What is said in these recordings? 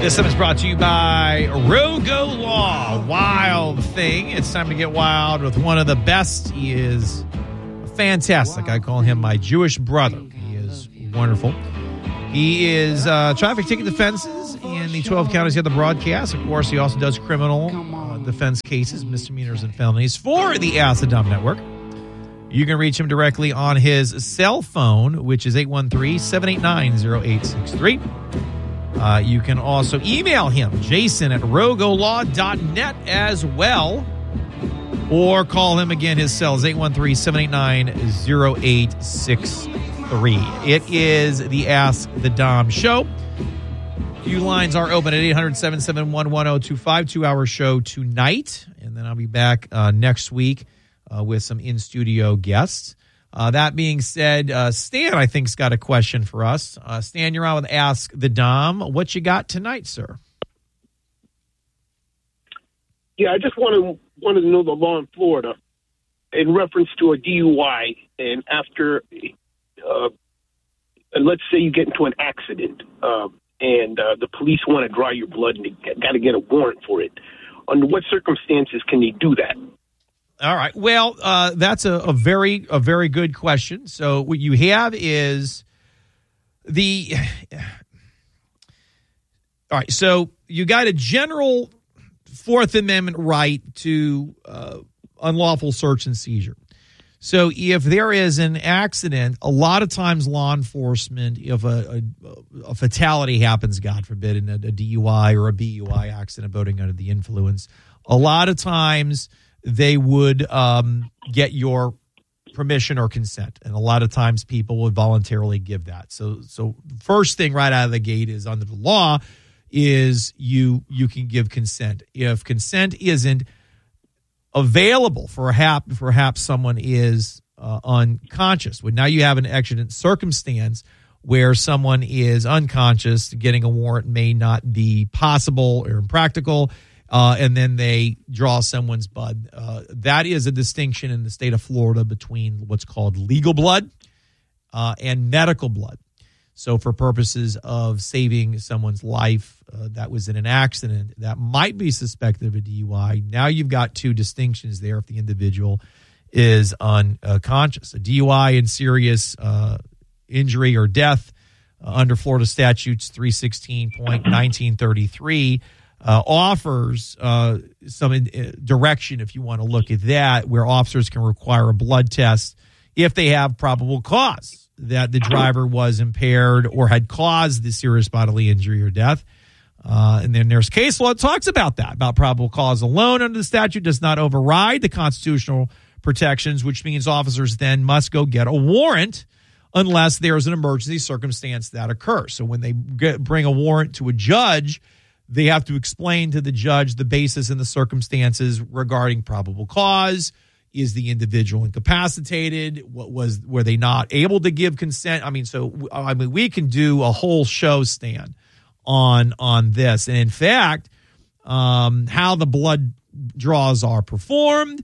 This segment is brought to you by Rogo Law. Wild thing. It's time to get wild with one of the best. He is fantastic. I call him my Jewish brother. He is wonderful. He is traffic ticket defenses in the 12 counties he had the broadcast. Of course, he also does criminal defense cases, misdemeanors, and felonies for the Ask the Dom Network. You can reach him directly on his cell phone, which is 813-789-0863. You can also email him, jason@rogolaw.net as well. Or call him again. His cell is 813-789-0863. It is the Ask the Dom show. Few lines are open at 800-771-1025. 2-hour show tonight. And then I'll be back next week with some in-studio guests. That being said, Stan, I think, has got a question for us. Stan, you're on with Ask the Dom. What you got tonight, sir? Yeah, I just wanted to know the law in Florida in reference to a DUI. And after, let's say you get into an accident and the police want to draw your blood and they got to get a warrant for it. Under what circumstances can they do that? All right. Well, that's a very good question. So what you have is all right. So you got a general Fourth Amendment right to unlawful search and seizure. So if there is an accident, a lot of times law enforcement, if a fatality happens, God forbid, in a DUI or a BUI accident, boating under the influence, a lot of times they would get your permission or consent. And a lot of times people would voluntarily give that. So first thing right out of the gate is under the law is you can give consent. If consent isn't available, perhaps someone is unconscious. Well, now you have an exigent circumstance where someone is unconscious, getting a warrant may not be possible or impractical. And then they draw someone's blood. That is a distinction in the state of Florida between what's called legal blood and medical blood. So for purposes of saving someone's life that was in an accident that might be suspected of a DUI, now you've got two distinctions there if the individual is unconscious. A DUI and serious injury or death under Florida statutes 316.1933 offers some direction, if you want to look at that, where officers can require a blood test if they have probable cause that the driver was impaired or had caused the serious bodily injury or death. And then there's case law that talks about that, about probable cause alone under the statute does not override the constitutional protections, which means officers then must go get a warrant unless there's an emergency circumstance that occurs. So when they bring a warrant to a judge, they have to explain to the judge the basis and the circumstances regarding probable cause. Is the individual incapacitated? Were they not able to give consent? We can do a whole show, Stan, on this. And in fact, how the blood draws are performed,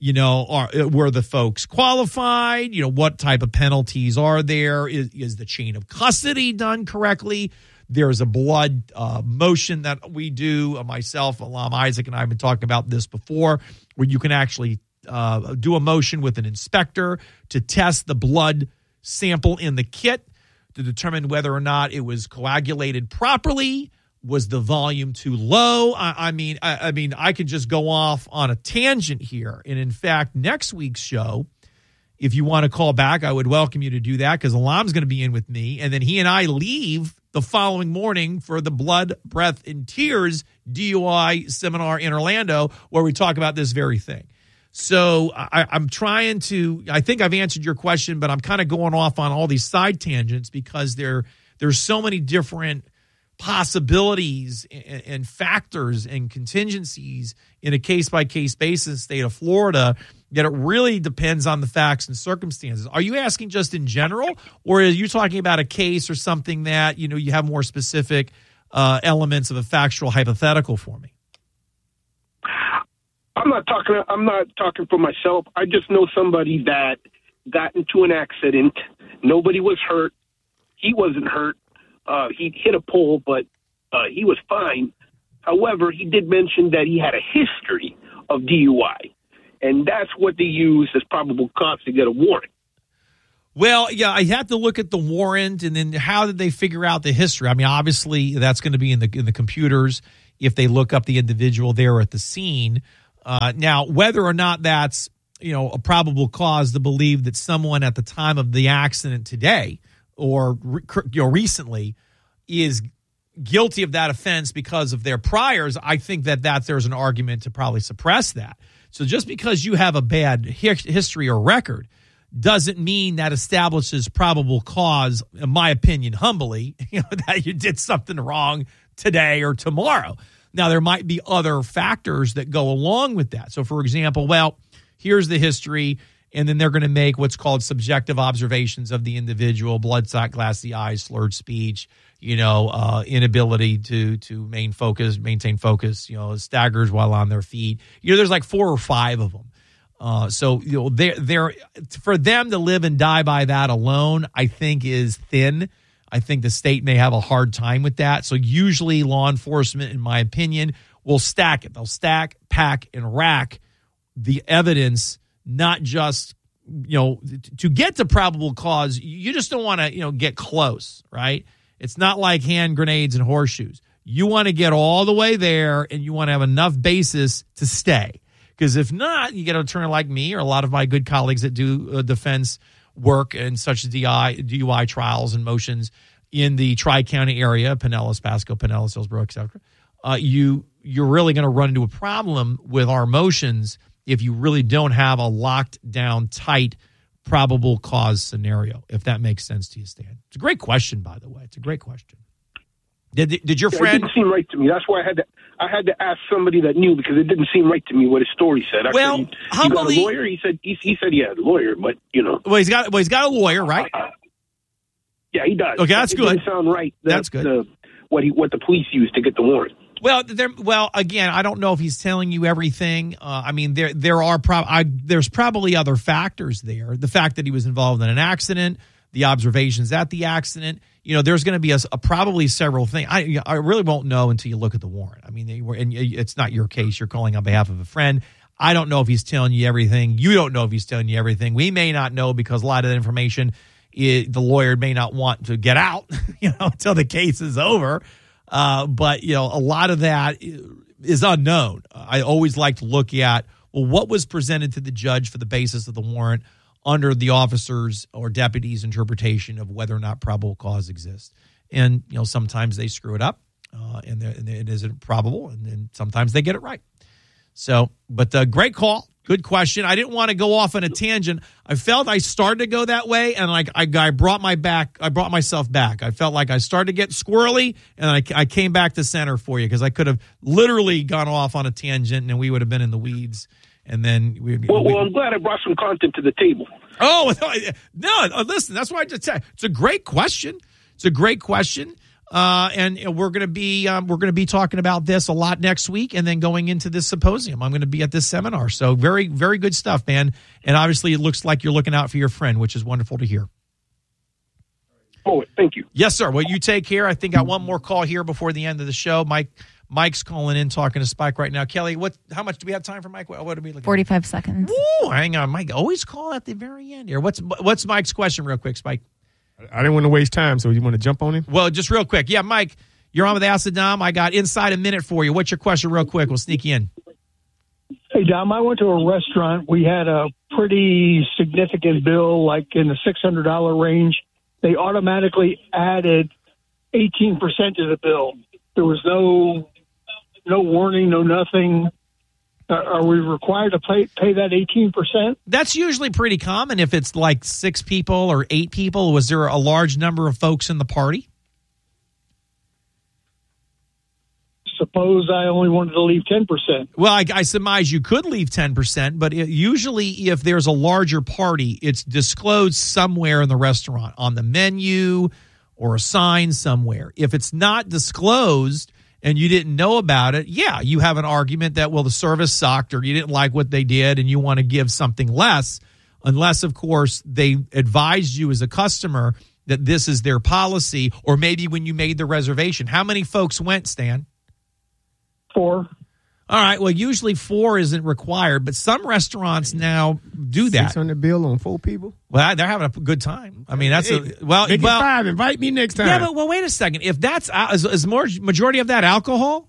were the folks qualified? What type of penalties are there? Is the chain of custody done correctly? There's a blood motion that we do. Myself, Alam Isaac, and I have been talking about this before, where you can actually do a motion with an inspector to test the blood sample in the kit to determine whether or not it was coagulated properly. Was the volume too low? I mean, I could just go off on a tangent here. And in fact, next week's show, if you want to call back, I would welcome you to do that because Alam's going to be in with me. And then he and I leave the following morning for the Blood, Breath, and Tears DUI seminar in Orlando, where we talk about this very thing. So I'm trying to, I think I've answered your question, but I'm kind of going off on all these side tangents because there's so many different possibilities and factors and contingencies in a case-by-case basis in the state of Florida that it really depends on the facts and circumstances. Are you asking just in general, or are you talking about a case or something that, you have more specific elements of a factual hypothetical for me? I'm not talking for myself. I just know somebody that got into an accident. Nobody was hurt. He wasn't hurt. He hit a pole, but he was fine. However, he did mention that he had a history of DUI, and that's what they use as probable cause to get a warrant. Well, yeah, I have to look at the warrant, and then how did they figure out the history? I mean, obviously, that's going to be in the computers if they look up the individual there at the scene. Now, whether or not that's a probable cause to believe that someone at the time of the accident today or recently is guilty of that offense because of their priors, I think that there's an argument to probably suppress that. So just because you have a bad history or record doesn't mean that establishes probable cause, in my opinion, humbly, that you did something wrong today or tomorrow. Now, there might be other factors that go along with that. So, for example, here's the history, and then they're going to make what's called subjective observations of the individual: bloodshot, glassy eyes, slurred speech, inability to maintain focus, staggers while on their feet. There's like 4 or 5 of them. So they're for them to live and die by that alone, I think is thin. I think the state may have a hard time with that. So usually law enforcement, in my opinion, will stack it. They'll stack, pack, and rack the evidence, not just, to get to probable cause. You just don't want to, get close, right? It's not like hand grenades and horseshoes. You want to get all the way there, and you want to have enough basis to stay. Because if not, you get an attorney like me or a lot of my good colleagues that do defense work and such DUI trials and motions in the Tri-County area, Pinellas, Pasco, Pinellas, Hillsborough, etc. You're really going to run into a problem with our motions if you really don't have a locked down, tight, probable cause scenario, if that makes sense to you, Stan. It's a great question, by the way. It's a great question. Did your friend? It didn't seem right to me. That's why I had to ask somebody that knew, because it didn't seem right to me what his story said. Well, you got a lawyer? He said he had a lawyer, but Well, he's got a lawyer, right? Yeah, he does. Okay, that's good. It didn't sound right. That's good. What the police used to get the warrant. Well, again, I don't know if he's telling you everything. I mean, there's probably other factors there. The fact that he was involved in an accident, the observations at the accident. There's going to be probably several things. I really won't know until you look at the warrant. I mean, and it's not your case. You're calling on behalf of a friend. I don't know if he's telling you everything. You don't know if he's telling you everything. We may not know because a lot of that information, the lawyer may not want to get out, until the case is over. But a lot of that is unknown. I always like to look at, what was presented to the judge for the basis of the warrant under the officer's or deputy's interpretation of whether or not probable cause exists. And, sometimes they screw it up and it isn't probable, and then sometimes they get it right. So, but great call. Good question. I didn't want to go off on a tangent. I felt I started to go that way, and I brought myself back. I felt like I started to get squirrely, and I came back to center for you, because I could have literally gone off on a tangent and we would have been in the weeds. And then well, I'm glad I brought some content to the table. Oh, no, listen, that's why I just said it's a great question. It's a great question. And we're going to be talking about this a lot next week, and then going into this symposium. I'm going to be at this seminar. So very, very good stuff, man. And obviously it looks like you're looking out for your friend, which is wonderful to hear. Oh, thank you. Yes, sir. Well, you take care. I think I got one more call here before the end of the show. Mike's calling in, talking to Spike right now. Kelly, how much do we have time for Mike? What are we looking 45 seconds. Woo, hang on, Mike. Always call at the very end here. What's Mike's question real quick, Spike? I didn't want to waste time, so you want to jump on him? Well, just real quick. Yeah, Mike, you're on with Acid Dom. I got inside a minute for you. What's your question real quick? We'll sneak you in. Hey, Dom, I went to a restaurant. We had a pretty significant bill, like in the $600 range. They automatically added 18% to the bill. There was no warning, no nothing. Are we required to pay that 18%? That's usually pretty common if it's like 6 people or 8 people. Was there a large number of folks in the party? Suppose I only wanted to leave 10%. Well, I surmise you could leave 10%, but usually if there's a larger party, it's disclosed somewhere in the restaurant, on the menu or a sign somewhere. If it's not disclosed and you didn't know about it, yeah, you have an argument that, well, the service sucked or you didn't like what they did and you want to give something less, unless, of course, they advised you as a customer that this is their policy, or maybe when you made the reservation. How many folks went, Stan? 4. All right. Well, usually 4 isn't required, but some restaurants now do that. $600 bill on 4 people. Well, they're having a good time. I mean, that's make it 5. Invite me next time. Yeah, but wait a second. If that's is majority of that alcohol?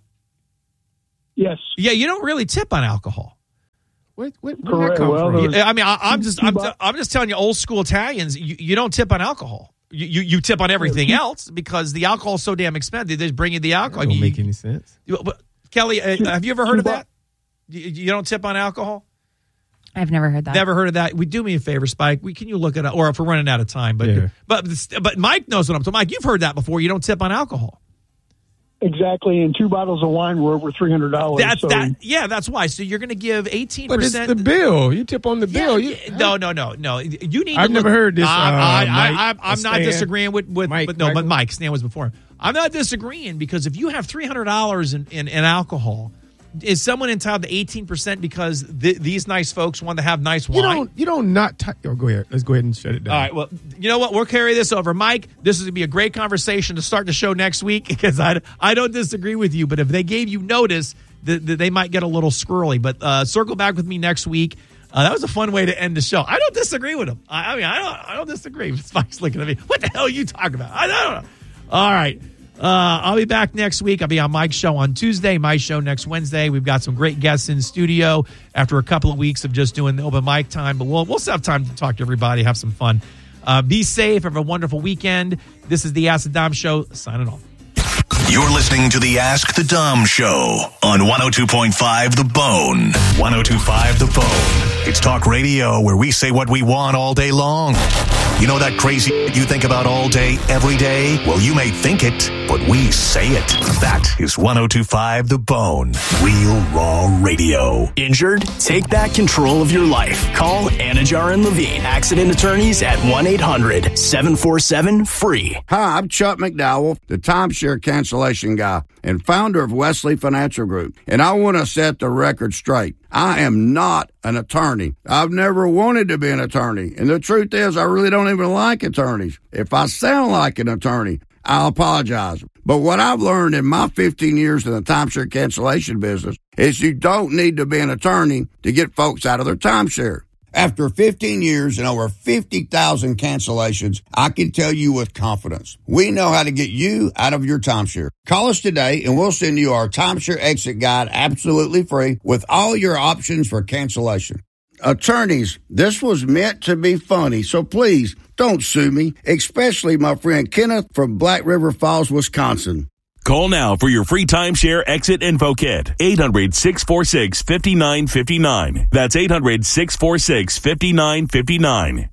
Yes. Yeah, you don't really tip on alcohol. Where Correct. that come from? I mean, I'm just telling you, old school Italians, you don't tip on alcohol. You tip on everything else because the alcohol is so damn expensive. They just bring you the alcohol. That don't make any sense. Kelly, have you ever heard of that? You don't tip on alcohol? I've never heard that. Never heard of that. Do me a favor, Spike. Can you look it up? Or if we're running out of time. But Mike knows what I'm talking about. Mike, you've heard that before. You don't tip on alcohol. Exactly, and 2 bottles of wine were over $300. That's why. So you're going to give 18%. But it's the bill. You tip on the bill. No. You need. I've never heard this. I'm not disagreeing with Mike. But Mike Stan was before him. I'm not disagreeing because if you have $300 in alcohol, is someone entitled to 18% because these nice folks want to have nice wine? You don't go ahead. Let's go ahead and shut it down. All right. Well, you know what? We'll carry this over. Mike, this is going to be a great conversation to start the show next week because I don't disagree with you. But if they gave you notice, they might get a little squirrely. But circle back with me next week. That was a fun way to end the show. I don't disagree with him. I don't disagree. Spike's looking at me. What the hell are you talking about? I don't know. All right. I'll be back next week. I'll be on Mike's show on Tuesday, my show next Wednesday. We've got some great guests in studio after a couple of weeks of just doing the open mic time. But we'll still have time to talk to everybody, have some fun. Be safe. Have a wonderful weekend. This is the Ask the Dom Show. Signing off. You're listening to the Ask the Dom Show on 102.5 The Bone. 102.5 The Bone. It's talk radio where we say what we want all day long. You know that crazy you think about all day, every day? Well, you may think it, but we say it. That is 102.5 The Bone. Real raw radio. Injured? Take back control of your life. Call Anajar and Levine, accident attorneys at 1-800-747-FREE. Hi, I'm Chuck McDowell, the timeshare cancellation guy and founder of Wesley Financial Group. And I want to set the record straight. I am not an attorney. I've never wanted to be an attorney. And the truth is, I really don't even like attorneys. If I sound like an attorney, I'll apologize. But what I've learned in my 15 years in the timeshare cancellation business is you don't need to be an attorney to get folks out of their timeshare. After 15 years and over 50,000 cancellations, I can tell you with confidence, we know how to get you out of your timeshare. Call us today and we'll send you our timeshare exit guide absolutely free with all your options for cancellation. Attorneys, this was meant to be funny, so please don't sue me, especially my friend Kenneth from Black River Falls, Wisconsin. Call now for your free timeshare exit info kit. 800-646-5959. That's 800-646-5959.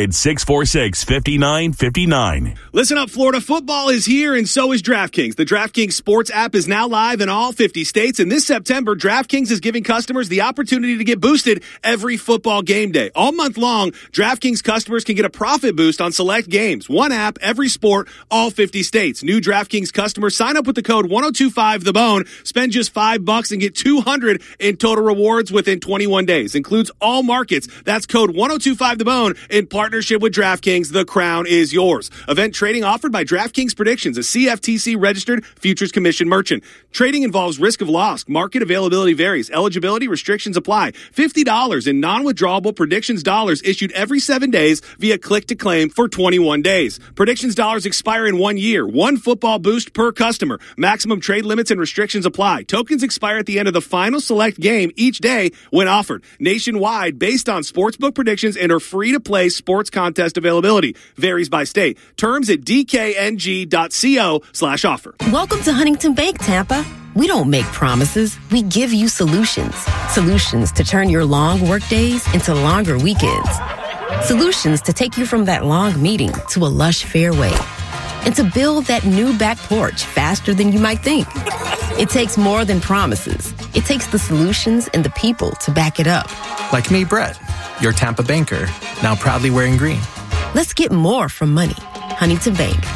800-646-5959. Listen up, Florida football is here, and so is DraftKings. The DraftKings Sports app is now live in all 50 states, and this September, DraftKings is giving customers the opportunity to get boosted every football game day. All month long, DraftKings customers can get a profit boost on select games. One app, every sport, all 50 states. New DraftKings customers sign up with the code 1025TheBone. Spend just $5 and get $200 in total rewards within 21 days. Includes all markets. That's code 1025TheBone in partnership with DraftKings. The crown is yours. Event trading offered by DraftKings Predictions, a CFTC registered futures commission merchant. Trading involves risk of loss. Market availability varies. Eligibility restrictions apply. $50 in non-withdrawable Predictions dollars issued every 7 days via click to claim for 21 days. Predictions dollars expire in 1 year. One football boost per customer. Maximum trade limits and restrictions apply. Tokens expire at the end of the final select game each day when offered. Nationwide, based on sportsbook predictions and are free-to-play sports contest availability. Varies by state. Terms at dkng.co/offer. Welcome to Huntington Bank, Tampa. We don't make promises. We give you solutions. Solutions to turn your long work days into longer weekends. Solutions to take you from that long meeting to a lush fairway. And to build that new back porch faster than you might think. It takes more than promises. It takes the solutions and the people to back it up. Like me, Brett, your Tampa banker, now proudly wearing green. Let's get more from money. Huntington Bank.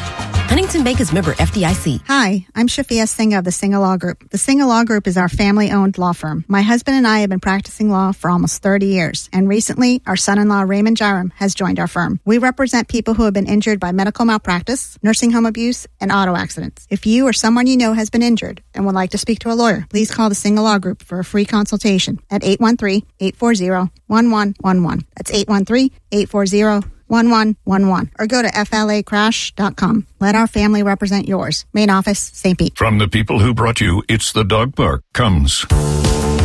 Huntington Bank is member FDIC. Hi, I'm Shafia Singh of the Singh Law Group. The Singh Law Group is our family-owned law firm. My husband and I have been practicing law for almost 30 years, and recently our son-in-law Raymond Jaram has joined our firm. We represent people who have been injured by medical malpractice, nursing home abuse, and auto accidents. If you or someone you know has been injured and would like to speak to a lawyer, please call the Singh Law Group for a free consultation at 813-840-1111. That's 813-840-1111. Or go to flacrash.com. Let our family represent yours. Main office, St. Pete. From the people who brought you It's the Dog Park comes